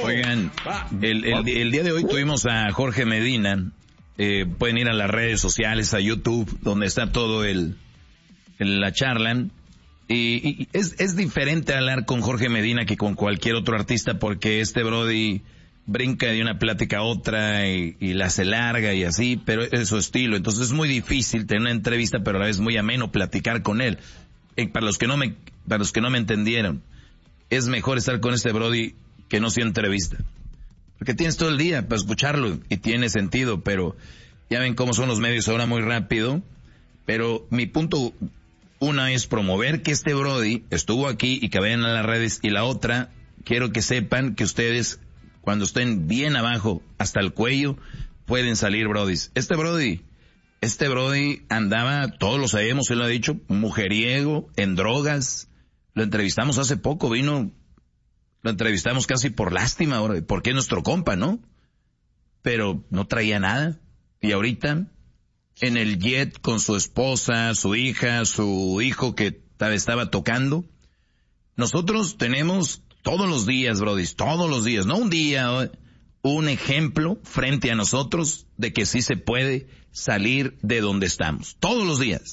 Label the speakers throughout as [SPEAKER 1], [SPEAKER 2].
[SPEAKER 1] Oigan, el día de hoy tuvimos a Jorge Medina. Pueden ir a las redes sociales, a YouTube, donde está todo la charla. Y es diferente hablar con Jorge Medina que con cualquier otro artista, porque este brody brinca de una plática a otra y la hace larga y así, pero es su estilo. Entonces es muy difícil tener una entrevista, pero a la vez muy ameno platicar con él. Para los que no me entendieron, es mejor estar con este brody que no sea entrevista. Porque tienes todo el día para escucharlo y tiene sentido, pero ya ven cómo son los medios ahora muy rápido. Pero mi punto, una es promover que este brody estuvo aquí y que vayan a las redes, y la otra, quiero que sepan que ustedes, cuando estén bien abajo, hasta el cuello, pueden salir brodis. Este brody andaba, todos lo sabemos, él lo ha dicho, mujeriego, en drogas. Lo entrevistamos hace poco, lo entrevistamos casi por lástima ahora, porque es nuestro compa, ¿no? Pero no traía nada. Y ahorita, en el jet con su esposa, su hija, su hijo que estaba tocando. Nosotros tenemos todos los días, brodis, todos los días, no un día, un ejemplo frente a nosotros de que sí se puede salir de donde estamos. Todos los días.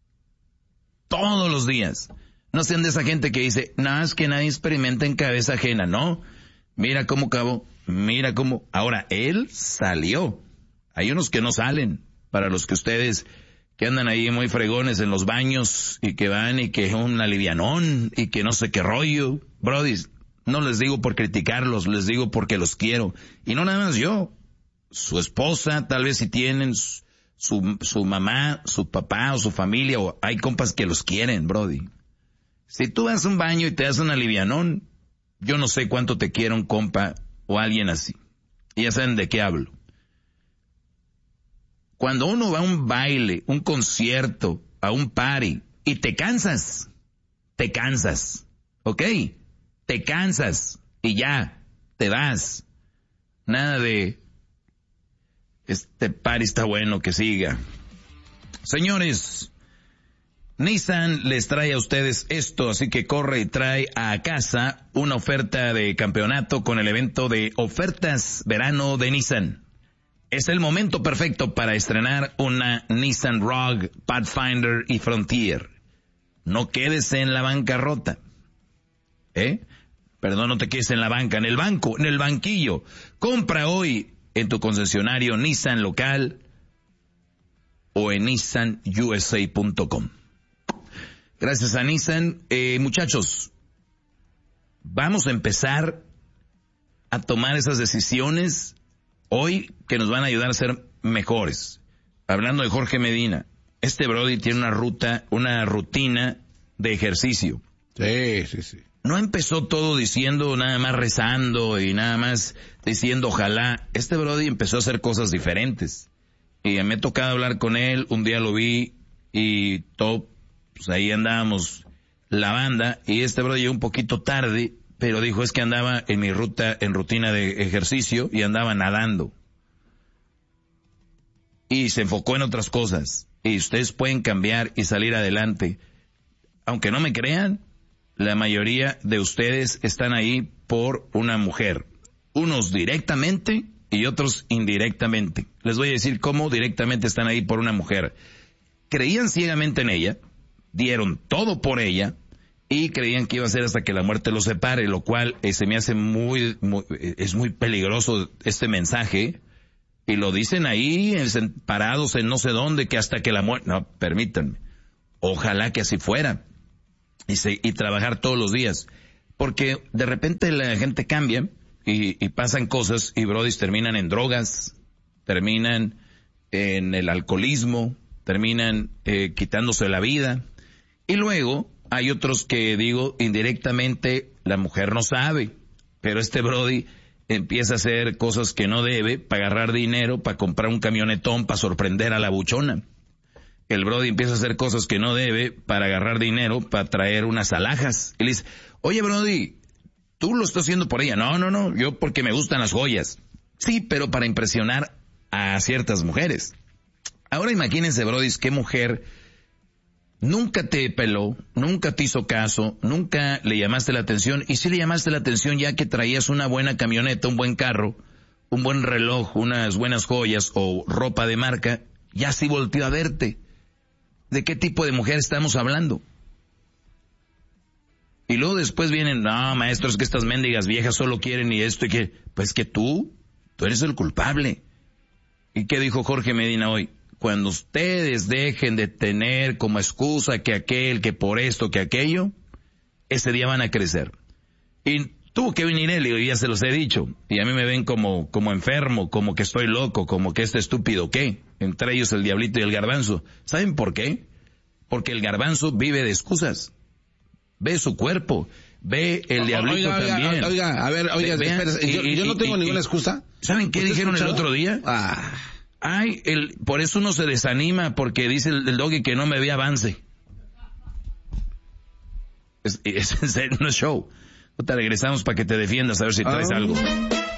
[SPEAKER 1] Todos los días. No sean de esa gente que dice, nada, es que nadie experimenta en cabeza ajena. No, mira cómo acabó, mira cómo. Ahora, él salió. Hay unos que no salen. Para los que ustedes que andan ahí muy fregones en los baños y que van y que es un alivianón y que no sé qué rollo. Brodis, no les digo por criticarlos, les digo porque los quiero. Y no nada más yo. Su esposa, tal vez si tienen su mamá, su papá o su familia, o hay compas que los quieren, brody. Si tú vas a un baño y te das un alivianón, yo no sé cuánto te quiere un compa o alguien así. Y ya saben de qué hablo. Cuando uno va a un baile, un concierto, a un party, y te cansas, ¿ok? Te cansas y ya, te vas. Nada de, este party está bueno, que siga. Señores, Nissan les trae a ustedes esto, así que corre y trae a casa una oferta de campeonato con el evento de ofertas verano de Nissan. Es el momento perfecto para estrenar una Nissan Rogue, Pathfinder y Frontier. No quedes en la bancarrota. Perdón, no te quedes en la banca, en el banco, en el banquillo. Compra hoy en tu concesionario Nissan local o en nissanusa.com. Gracias a Nissan. Muchachos, vamos a empezar a tomar esas decisiones hoy que nos van a ayudar a ser mejores. Hablando de Jorge Medina, este brody tiene una rutina de ejercicio.
[SPEAKER 2] Sí.
[SPEAKER 1] No empezó todo diciendo, nada más rezando y nada más diciendo ojalá. Este brody empezó a hacer cosas diferentes. Y me ha tocado hablar con él, un día lo vi y todo, pues ahí andábamos la banda, y este brody llegó un poquito tarde, pero dijo, es que andaba en rutina de ejercicio y andaba nadando. Y se enfocó en otras cosas. Y ustedes pueden cambiar y salir adelante. Aunque no me crean, la mayoría de ustedes están ahí por una mujer. Unos directamente y otros indirectamente. Les voy a decir cómo directamente están ahí por una mujer. Creían ciegamente en ella, dieron todo por ella, y creían que iba a ser hasta que la muerte los separe, lo cual se me hace es muy peligroso este mensaje, y lo dicen ahí, parados en no sé dónde, que hasta que la muerte, no, permítanme, ojalá que así fuera, y trabajar todos los días, porque de repente la gente cambia, y pasan cosas, y brodis terminan en drogas, terminan en el alcoholismo, terminan quitándose la vida, y luego hay otros que, digo, indirectamente la mujer no sabe, pero este brody empieza a hacer cosas que no debe para agarrar dinero, para comprar un camionetón, para sorprender a la buchona. El brody empieza a hacer cosas que no debe para agarrar dinero, para traer unas alhajas. Y le dice, oye brody, tú lo estás haciendo por ella. No, yo porque me gustan las joyas. Sí, pero para impresionar a ciertas mujeres. Ahora imagínense, brodis, qué mujer nunca te peló, nunca te hizo caso, nunca le llamaste la atención, y sí le llamaste la atención ya que traías una buena camioneta, un buen carro, un buen reloj, unas buenas joyas o ropa de marca, ya sí volteó a verte. ¿De qué tipo de mujer estamos hablando? Y luego después vienen, no, maestro, es que estas mendigas viejas solo quieren y esto y que, pues que tú eres el culpable. ¿Y qué dijo Jorge Medina hoy? Cuando ustedes dejen de tener como excusa que aquel, que por esto, que aquello, ese día van a crecer. Y tuvo que venir él, y ya se los he dicho, y a mí me ven como enfermo, como que estoy loco, como que este estúpido, ¿qué? Entre ellos el Diablito y el Garbanzo. ¿Saben por qué? Porque el Garbanzo vive de excusas. Ve su cuerpo, ve el Diablito también.
[SPEAKER 2] Yo no tengo ninguna excusa.
[SPEAKER 1] ¿Saben qué dijeron el otro día? Por eso uno se desanima, porque dice el Doggy que no me ve avance. Es en serio, no es show. Te regresamos para que te defiendas, a ver si traes algo.